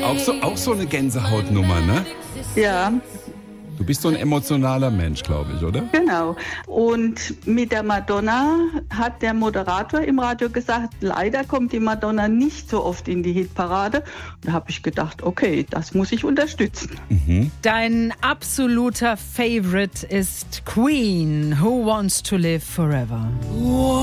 auch so eine Gänsehautnummer, ne? Ja, Du bist so ein emotionaler Mensch, glaube ich, oder? genau. Und mit der Madonna hat der Moderator im Radio gesagt, leider kommt die Madonna nicht so oft in die Hitparade. Da habe ich gedacht, okay, das muss ich unterstützen. Dein absoluter Favorite ist Queen, Who Wants to Live Forever.